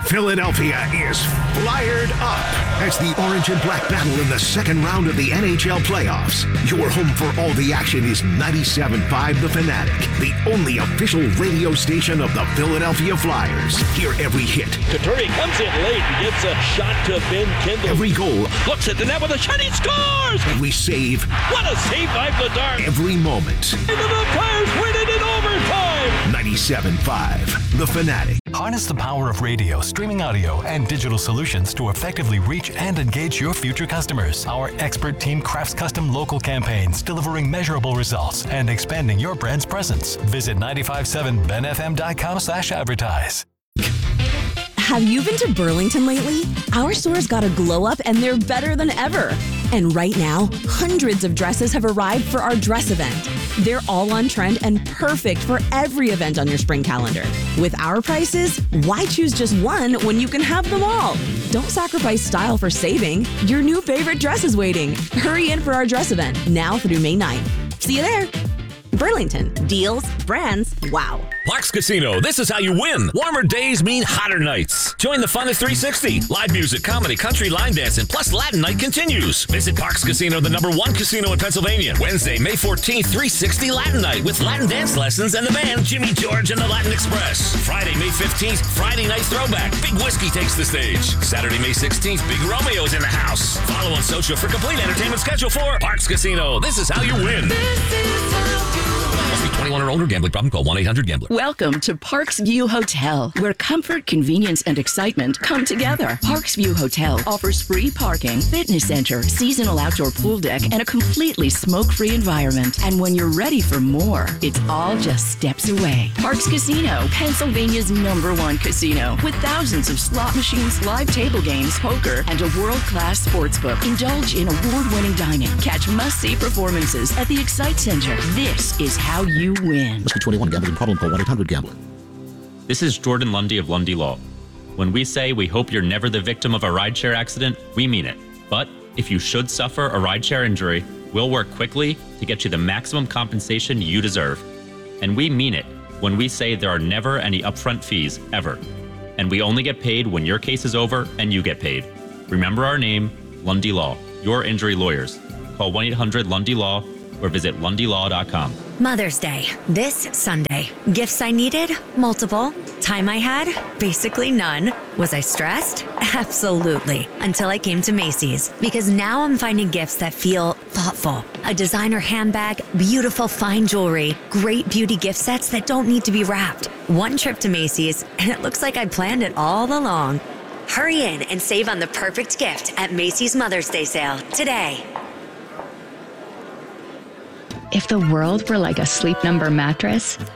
Philadelphia is fired up as the orange and black battle in the second round of the NHL playoffs. Your home for all the action is 97.5 The Fanatic, the only official radio station of the Philadelphia Flyers. Hear every hit. Couturier comes in late and gives a shot to Ben Kindle. Every goal. Looks at the net with a shot. He scores! Every save. What a save by Bedard. Every moment. And the Flyers win it in overtime. 97.5 The Fanatic. Harness the power of radio, streaming audio, and digital solutions to effectively reach and engage your future customers. Our expert team crafts custom local campaigns, delivering measurable results and expanding your brand's presence. Visit 957benfm.com/advertise. Have you been to Burlington lately? Our stores got a glow up and they're better than ever. And right now, hundreds of dresses have arrived for our dress event. They're all on trend and perfect for every event on your spring calendar. With our prices, why choose just one when you can have them all? Don't sacrifice style for saving. Your new favorite dress is waiting. Hurry in for our dress event, now through May 9th. See you there. Burlington. Deals, brands, wow. Parx Casino, this is how you win. Warmer days mean hotter nights. Join the fun at 360. Live music, comedy, country, line dancing, plus Latin night continues. Visit Parx Casino, the #1 casino in Pennsylvania. Wednesday, May 14th, 360 Latin night with Latin dance lessons and the band Jimmy George and the Latin Express. Friday, May 15th, Friday night throwback. Big Whiskey takes the stage. Saturday, May 16th, Big Romeo's in the house. Follow on social for complete entertainment schedule for Parx Casino. This is how you win. This is how you win. Must be 21 or older. Gambling problem? Call 1-800-GAMBLER. Welcome to Parks View Hotel, where comfort, convenience, and excitement come together. Parks View Hotel offers free parking, fitness center, seasonal outdoor pool deck, and a completely smoke-free environment. And when you're ready for more, it's all just steps away. Parks Casino, Pennsylvania's #1 casino, with thousands of slot machines, live table games, poker, and a world-class sports book. Indulge in award-winning dining. Catch must-see performances at the Excite Center. This is how you win. Must be 21. Gambling problem? Call 1-800-GAMBLER. This is Jordan Lundy of Lundy Law. When we say we hope you're never the victim of a rideshare accident, we mean it. But if you should suffer a rideshare injury, we'll work quickly to get you the maximum compensation you deserve. And we mean it when we say there are never any upfront fees, ever. And we only get paid when your case is over and you get paid. Remember our name, Lundy Law, your injury lawyers. Call 1-800-LUNDY-LAW or visit lundylaw.com. Mother's Day, this Sunday. Gifts I needed? Multiple. Time I had? Basically none. Was I stressed? Absolutely. Until I came to Macy's. Because now I'm finding gifts that feel thoughtful. A designer handbag, beautiful fine jewelry, great beauty gift sets that don't need to be wrapped. One trip to Macy's, and it looks like I planned it all along. Hurry in and save on the perfect gift at Macy's Mother's Day sale today. If the world were like a Sleep Number mattress,